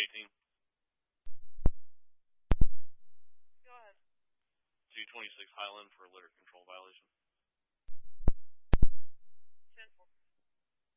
118. Go ahead. 226 Highland for a litter control violation.